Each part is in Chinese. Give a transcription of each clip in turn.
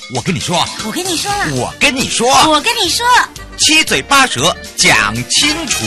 我跟你说， 我跟你说了， 我跟你说， 我跟你说， 七嘴八舌讲清楚。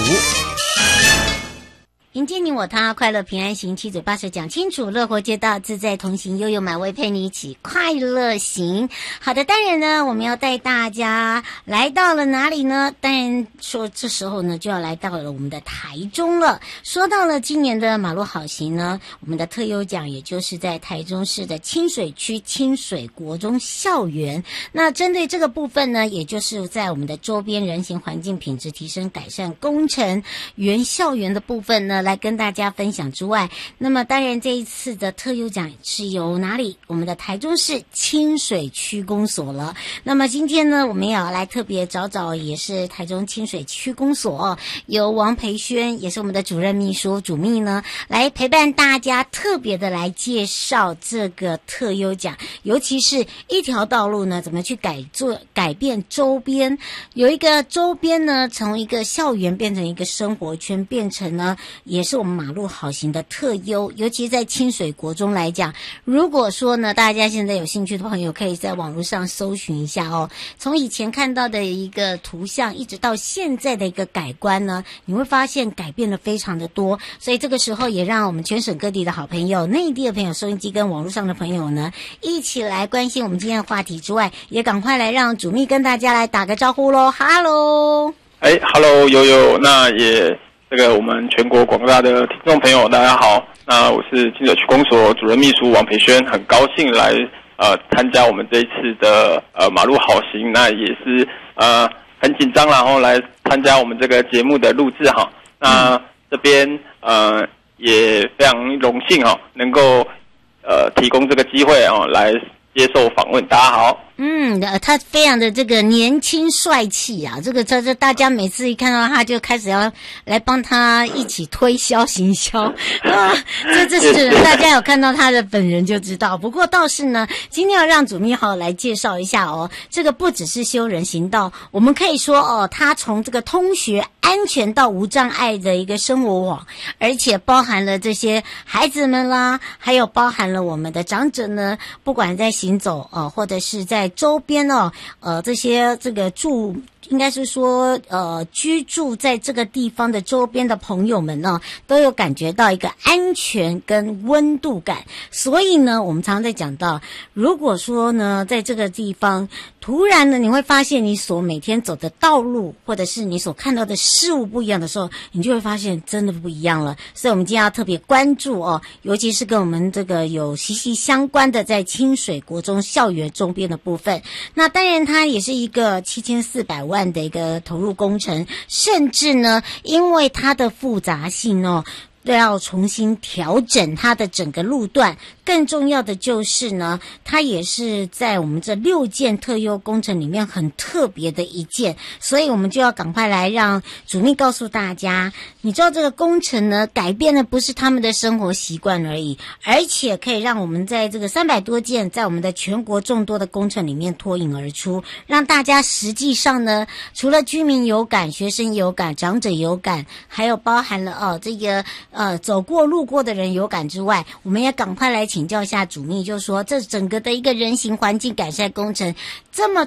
迎接你我他，快乐平安行，七嘴八舌讲清楚，乐活街道自在同行，悠悠满位陪你一起快乐行。好的，当然呢，我们要带大家来到了哪里呢？当然说这时候呢，就要来到了我们的台中了。说到了今年的马路好行呢，我们的特优奖也就是在台中市的清水区清水国中校园。那针对这个部分呢，也就是在我们的周边人行环境品质提升改善工程原校园的部分呢，来跟大家分享之外，那么当然这一次的特优奖是由哪里？我们的台中市清水区公所了。那么今天呢，我们也要来特别找也是台中清水区公所，由王培轩也是我们的主任秘书主秘呢，来陪伴大家特别的来介绍这个特优奖，尤其是一条道路呢怎么去改变周边，有一个周边呢从一个校园变成一个生活圈，变成呢也是我们马路好行的特优，尤其在清水国中来讲，如果说呢大家现在有兴趣的朋友，可以在网络上搜寻一下哦。从以前看到的一个图像，一直到现在的一个改观呢，你会发现改变了非常的多。所以这个时候也让我们全省各地的好朋友、内地的朋友、收音机跟网络上的朋友呢，一起来关心我们今天的话题之外，也赶快来让主秘跟大家来打个招呼咯。Hello， Hello 悠悠，那也。这个我们全国广大的听众朋友大家好，那我是清水区公所主任秘书王培轩，很高兴来参加我们这一次的马路好行，那也是很紧张，然后来参加我们这个节目的录制哈。那这边也非常荣幸哈，能够提供这个机会来接受访问。大家好。 他非常的这个年轻帅气啊，这大家每次一看到他就开始要来帮他一起推销行销啊，这是大家有看到他的本人就知道。不过倒是呢，今天要让主秘好来介绍一下哦，这个不只是修人行道，我们可以说哦，他从这个通学安全到无障碍的一个生活网，而且包含了这些孩子们啦，还有包含了我们的长者呢，不管在行走或者是在周边这些这个应该是说居住在这个地方的周边的朋友们呢，都有感觉到一个安全跟温度感。所以呢，我们常常在讲到，如果说呢，在这个地方突然呢，你会发现你所每天走的道路，或者是你所看到的事物不一样的时候，你就会发现真的不一样了。所以我们今天要特别关注尤其是跟我们这个有息息相关的在清水国中校园周边的部分。那当然它也是一个7400万的一个投入工程，甚至呢，因为它的复杂性都要重新调整它的整个路段。更重要的就是呢，它也是在我们这6件特优工程里面很特别的一件，所以我们就要赶快来让主秘告诉大家，你知道这个工程呢，改变的不是他们的生活习惯而已，而且可以让我们在这个300多件在我们的全国众多的工程里面脱颖而出，让大家实际上呢，除了居民有感、学生有感、长者有感，还有包含了这个走过路过的人有感之外，我们也赶快来请教一下主秘，就是说这整个的一个人行环境改善工程这么